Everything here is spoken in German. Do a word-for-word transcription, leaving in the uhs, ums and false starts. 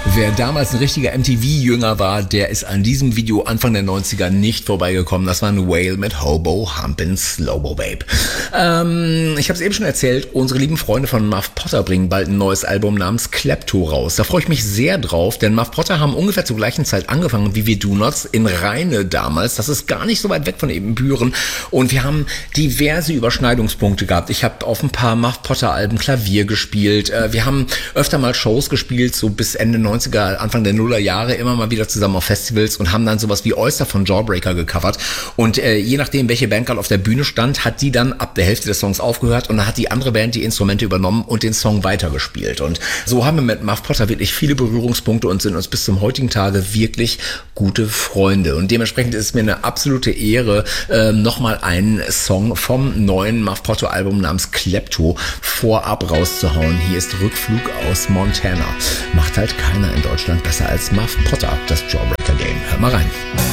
Wer damals ein richtiger M T V-Jünger war, der ist an diesem Video Anfang der neunziger nicht vorbeigekommen. Das war ein Whale mit Hobo Humpin' Slowbo Babe. Ähm, ich habe es eben schon erzählt, unsere lieben Freunde von Muff Potter bringen bald ein neues Album namens Klepto raus. Da freue ich mich sehr drauf, denn Muff Potter haben ungefähr zur gleichen Zeit angefangen wie wir Do-Nots in Rheine damals. Das ist gar nicht so weit weg von Ebenbüren. Und wir haben diverse Überschneidungspunkte gehabt. Ich habe auf ein paar Muff Potter Alben Klavier gespielt. Wir haben öfter mal Shows gespielt, so bis Ende neunziger, Anfang der Nuller Jahre, immer mal wieder zusammen auf Festivals und haben dann sowas wie Oyster von Jawbreaker gecovert. Und äh, je nachdem, welche Band gerade auf der Bühne stand, hat die dann ab der Hälfte des Songs aufgehört und dann hat die andere Band die Instrumente übernommen und den Song weitergespielt. Und so haben wir mit Muff Potter wirklich viele Berührungspunkte und sind uns bis zum heutigen Tage wirklich gute Freunde. Und dementsprechend ist es mir eine absolute Ehre, äh, nochmal einen Song vom neuen Muff Potter Album namens Klepto vorab rauszuhauen. Hier ist Rückflug aus Montana. Macht halt keiner in Deutschland besser als Muff Potter, das Jawbreaker Game. Hör mal rein.